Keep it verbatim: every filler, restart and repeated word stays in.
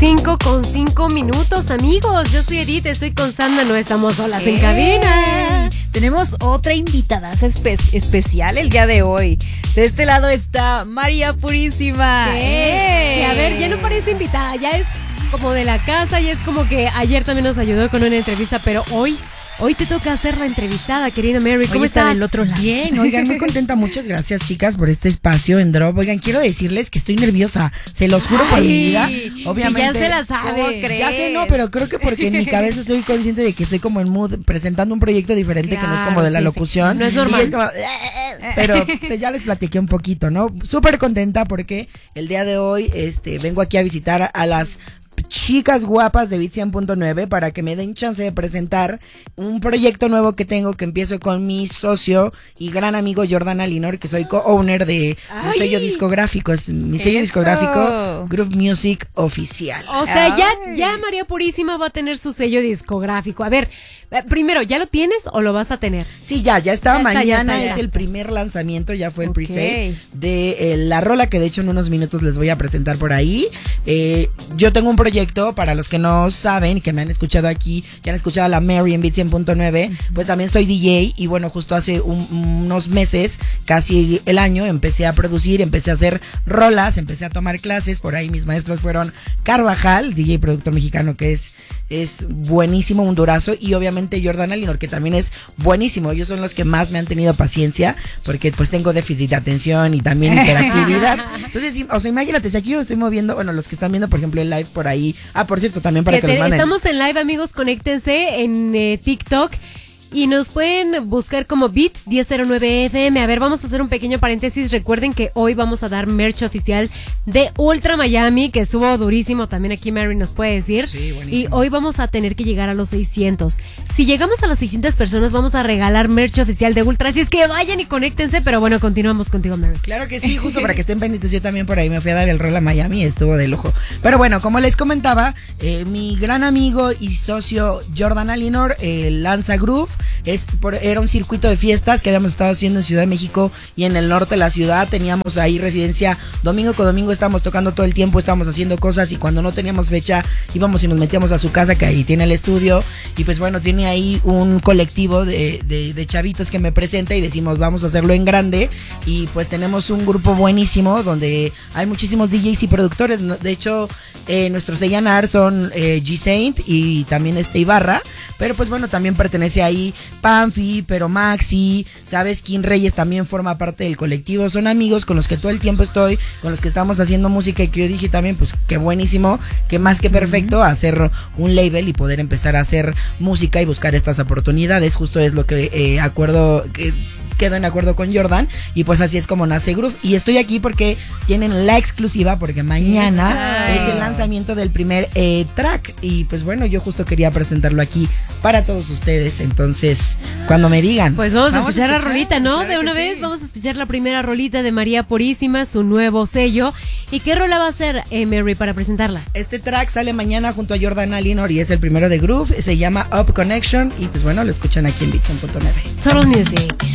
cinco con cinco minutos, amigos. Yo soy Edith, estoy con Sandra, no estamos solas en ¡Ey! cabina. Tenemos otra invitada espe- especial el día de hoy. De este lado está María Purísima. ¿Qué? Que, a ver, ya no parece invitada, ya es como de la casa, ya es como que ayer también nos ayudó con una entrevista, pero hoy... Hoy te toca hacer la entrevistada, querida Mary. ¿Cómo Hoy está estás? del otro lado. Bien, oigan, muy contenta. Muchas gracias, chicas, por este espacio en Drop. Oigan, quiero decirles que estoy nerviosa. Se los juro por Ay, mi vida. Obviamente. ya se la sabe. ¿Cómo crees? Ya sé, no, pero creo que porque en mi cabeza estoy consciente de que estoy como en mood presentando un proyecto diferente que no es como Claro, de la sí, sí. locución. No es normal. Y como, pero pues ya les platiqué un poquito, ¿no? Súper contenta porque el día de hoy este, vengo aquí a visitar a las chicas guapas de Beat cien punto nueve para que me den chance de presentar un proyecto nuevo que tengo, que empiezo con mi socio y gran amigo Jordan Alinor, que soy co-owner de un Ay. sello discográfico, es mi sello Eso. discográfico Groove Music Oficial. O sea, ya, Ay. ya María Purísima va a tener su sello discográfico. A ver, eh, primero, ¿ya lo tienes o lo vas a tener? Sí, ya, ya está, Ya está, ya mañana está, ya es el está. primer lanzamiento, ya fue el Ok. pre-sale de eh, la rola que de hecho en unos minutos les voy a presentar por ahí. Eh, yo tengo un proyecto, para los que no saben, que me han escuchado aquí, que han escuchado a la Mary en Beat cien punto nueve, pues también soy D J y bueno, justo hace un- unos meses, casi el año, empecé a producir, empecé a hacer rolas, empecé a tomar clases, por ahí mis maestros fueron Carvajal, D J productor mexicano que es... es buenísimo, un durazo, y obviamente Jordan Alinor, que también es buenísimo. Ellos son los que más me han tenido paciencia, porque pues tengo déficit de atención y también hiperactividad. Entonces, sí, o sea, imagínate, si aquí yo estoy moviendo, bueno, los que están viendo, por ejemplo, el live por ahí. Ah, por cierto, también para Que que, te- los manden. estamos en live, amigos, conéctense en eh, TikTok. Y nos pueden buscar como Beat diez cero nueve F M. A ver, vamos a hacer un pequeño paréntesis. Recuerden que hoy vamos a dar merch oficial de Ultra Miami, que estuvo durísimo. También aquí Mary nos puede decir. Sí, buenísimo. Y hoy vamos a tener que llegar a los seiscientos. Si llegamos a las seiscientas personas, vamos a regalar merch oficial de Ultra. Así es que vayan y conéctense. Pero bueno, continuamos contigo, Mary. Claro que sí, justo para que estén pendientes. Yo también por ahí me fui a dar el rol a Miami y estuvo de lujo. Pero bueno, como les comentaba, eh, mi gran amigo y socio Jordan Alinor eh, lanza Groove. Es por, era un circuito de fiestas que habíamos estado haciendo en Ciudad de México y en el norte de la ciudad. Teníamos ahí residencia domingo con domingo, estábamos tocando todo el tiempo, estábamos haciendo cosas, y cuando no teníamos fecha íbamos y nos metíamos a su casa, que ahí tiene el estudio, y pues bueno, tiene ahí un colectivo de, de, de chavitos que me presenta y decimos vamos a hacerlo en grande, y pues tenemos un grupo buenísimo donde hay muchísimos D Js y productores. No- de hecho eh, nuestros A and R son eh, G Saint y también este Ibarra, pero pues bueno, también pertenece ahí Panfi, pero Maxi, ¿sabes? King Reyes también forma parte del colectivo. Son amigos con los que todo el tiempo estoy, con los que estamos haciendo música, y que yo dije también, pues qué buenísimo, que más que perfecto hacer un label y poder empezar a hacer música y buscar estas oportunidades. Justo es lo que eh, acuerdo... que quedo en acuerdo con Jordan, y pues así es como nace Groove. Y estoy aquí porque tienen la exclusiva, porque mañana Eso. es el lanzamiento del primer eh, track, y pues bueno, yo justo quería presentarlo aquí para todos ustedes. Entonces, cuando me digan, Pues vamos, Vamos a escuchar a la escuchar, rolita, ¿no? claro De que una sí. vez vamos a escuchar la primera rolita de María Purísima, su nuevo sello. ¿Y qué rola va a hacer, eh, Mary, para presentarla? este track sale mañana junto a Jordan Alinor y es el primero de Groove, se llama Up Connection, y pues bueno, lo escuchan aquí en Beat cien punto nueve. Total Music.